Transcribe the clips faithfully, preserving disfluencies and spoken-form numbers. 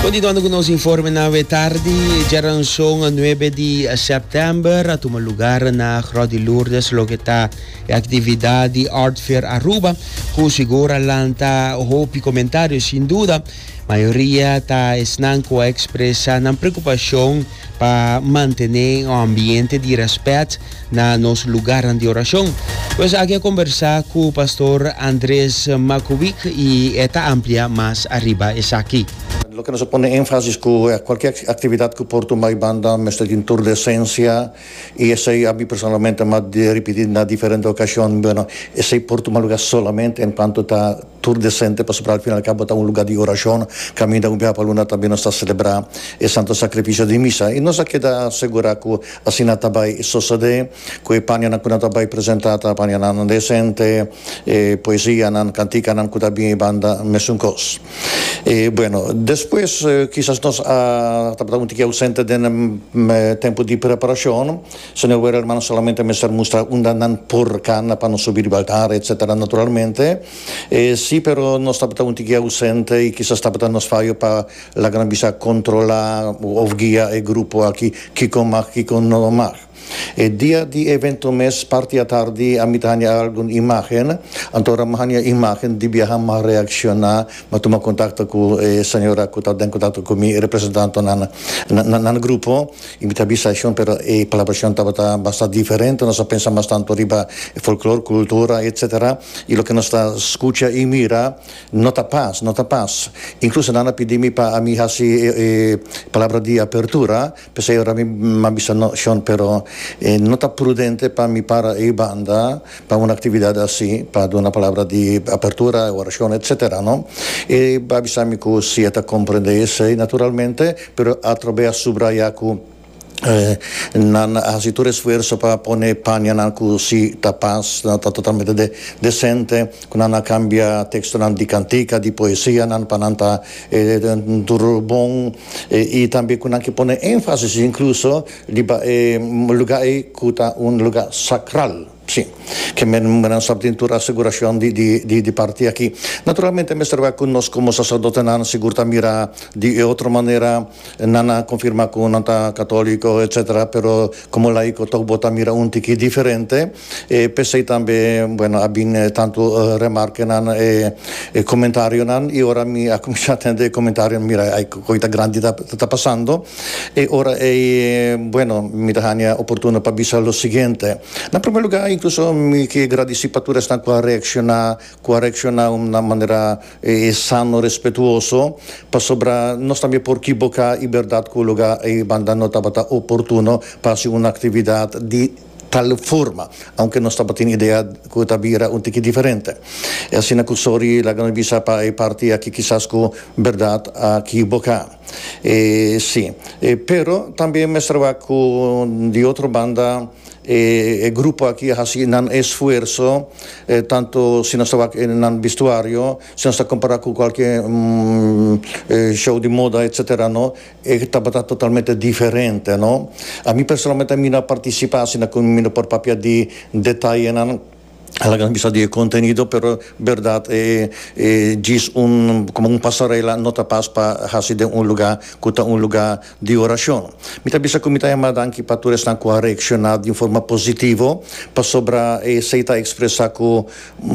Continuando con los informes de tarde, ya son el nueve de septiembre, toma lugar en Grodi Lourdes, lo que está actividad de Art Fair Aruba, con segura lanta hopi comentarios sin duda. Mayoría está esnanco expresando preocupación para mantener un ambiente de respeto en los lugares de oración. Pues aquí a conversar con el pastor Andrés Makovic y esta amplia más arriba es aquí. Lo que nos pone énfasis con cualquier actividad que porto mai banda me sta in tour de esencia y ese a mí personalmente me ha repetido en diferentes ocasiones, bueno, ese porto un lugar solamente en cuanto está tour decente, pues al fin y al cabo está un lugar de oración, camina un día por luna también está celebrar el santo sacrificio de misa y nos queda asegurare che así nata bai succede, che pani hanno nata bai presentata, pani hanno decente, eh, poesia hanno cantica hanno bien banda messo un cos. E bueno, después eh, quizás nos ha estado un poquito ausente del eh, tiempo de preparación, se ne vuelve hermano solamente me ser mostrar una nan porcana para no subir el altar, etcétera, naturalmente. Eh, sí, pero nos está un poquito ausente y quizás está nos fallo para la gran visa controlar o guía el grupo aquí, que con más, que con no más. El día de evento mes partía tarde a mitad de alguna imagen, entonces mahanya imagen de viajar más reaccionar, más tomar contacto con eh, señora que está en contacto con mi representante en el grupo, y mi tabización, pero la colaboración estaba bastante diferente, nos pensa bastante arriba folclore, cultura, etcétera, y lo que nos escucha y mira, no te pasa, no te pasa. Incluso nana pedimi para a mí así eh, palabra de apertura, pensé ahora mi mabisa no son, pero Eh, no está prudente para mi para y banda para una actividad así, para una palabra de apertura, oración, etcétera, ¿no? E babisami que si eta comprende ese naturalmente, pero a través subraya que Eh, nan asiture esfuerzo para poner paña nan così tapas ta totalmente de, decente con una cambia texto nan di cantica di poesia nan pananta eh, turbon eh, y también con anche pone énfasis incluso di eh, lugar cuta un lugar sacral. Sí, que me, me han sabtintura aseguración de, de, de, de parte aquí. Naturalmente me serve con nos como sacerdote nan segurta mira de otra manera nana confirma con nanta católico etcétera, pero como laico to bota mira un tiki diferente e pensei también bueno abin tanto uh, remarque nan e, e comentario nan y ora mi ha cominciato a entender comentario mira hay coita grande está está pasando e ora e bueno mi da opportuno para bisar lo siguiente. En primer lugar incluso mi che gradisipatura sta qua reacciona qua reacciona una manera eh, sano respetuoso pa sobra no también por equivocar y verdad que lugar e banda no tabata opportuno para una actividad di tal forma, aunque non stava in idea che tabira un tiki differente. E así na kusori la gran visa pa e parti a chi quizás con verdad a chi boca. Eh, sí, eh, pero también me estaba con de otra banda e il gruppo aquí así nan esfuerzo eh, tanto si non stava in vestuario si non sta comparando con qualche mm, eh, show di moda eccetera no e stava totalmente differente no a me personalmente mi non partecipasse con mi por papia di dettagli nan alla gran vista di contenuto, però verdad eh, eh, gis un come un pasarela nota pas pa hasi de un lugar kuta un lugar di oración. Mi tabisa comita llamada anche pature stan qua reaccionar in forma positivo pa sobra e seita expresa ku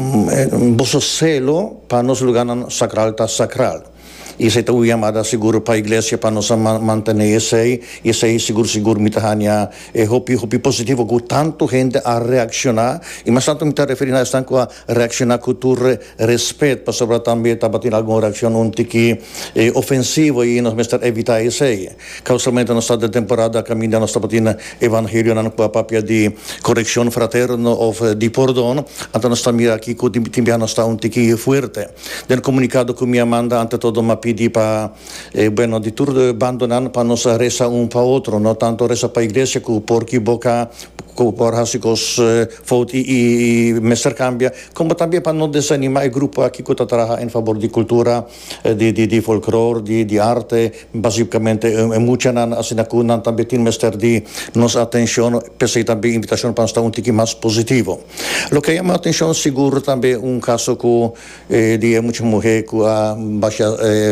um, boso celo pa nos lugar sacral ta sacral. E se tu chamada seguro para a igreja para nos manter esse e esse seguro seguro mitahania e hopi hopi positivo com tanto gente a reaccionar e mas tanto me está referindo a estar com a reaccionar com tur respeito para sobre também tabatir alguma reação um tiki eh, ofensivo e nos mestre evitar esse causalmente nós está de temporada caminhando nós tabatina evangelho na com a papia de correção fraterno ou de perdão então nós estamos aqui com timbiano está um tiki forte del comunicado com minha manda ante todo uma pedi para eh, bueno di tur de abandonar para nos reza un pa otro no tanto reza para iglesia que porqui boca por hasicos eh, foti e messer cambia come também para non desanimar il gruppo aqui que trabalha em favor de cultura eh, de de de folclore de de arte basicamente eh, mucha nan asina kunan também tin messer di nos atención pensei também invitação para estar um tiki mais positivo lo que llama atención seguro também um caso que eh, de muita mulher que a baixa eh,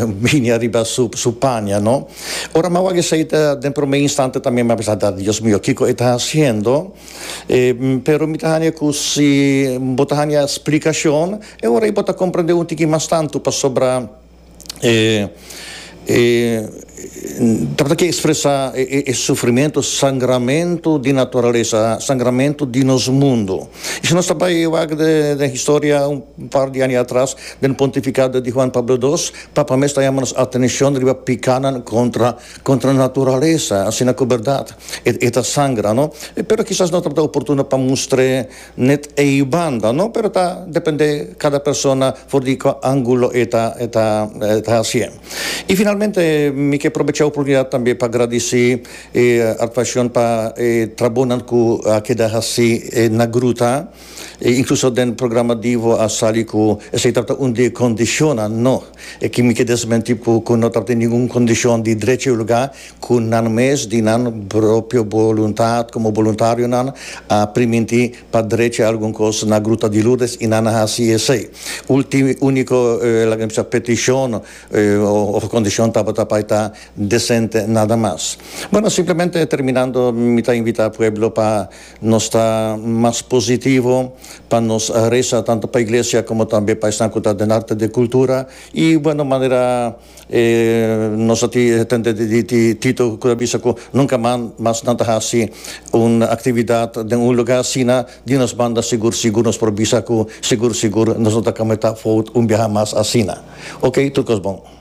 vine arriba su, su paña, ¿no? Ahora me voy a decir, en primer instante también me ha pensado, Dios mío, ¿qué está haciendo? Eh, pero mi tania così, botania explicación, e ora io posso comprendere un tiki más tanto per sopra eh, eh, che espressa il soffrimento, sangramento di naturaleza, sangramento di nos mundo. E se non sta poi de storia un par di anni atrás del pontificato di Juan Pablo segundo, Papa me sta llamando attenzione riva picanan contra contra naturaleza, así na verdad, et eta sangra, no? E però quizás non è opportuno per mostrare net e banda, no? Però ta depende cada persona for di angulo eta eta eta así. E finalmente mi che aprovechar a oportunidade também para agradecer eh, a paixão para eh, trabalhar com a que dá assim eh, na gruta, eh, incluso no programa divo a sali com se trata um de condiciona não e que me que desmentir com com não trata nenhuma condição de direito ao lugar com não mês de não própria vontade como voluntário não a permitir para direito a alguma coisa na gruta de Lourdes e não assim é sei último único eh, la que petição eh, ou, ou condição estava para estar decente nada más. Bueno, simplemente terminando, me está invitando al pueblo para no estar más positivo, para nos rezar tanto para la iglesia como también para esta cultura de arte de cultura y bueno, manera eh, nos atende de Tito Curabisco nunca más más nada así una actividad en un lugar así de unas bandas seguro seguro nos provisa seguro seguro nos da cameta un viaje más así. Ok, tu cosbon.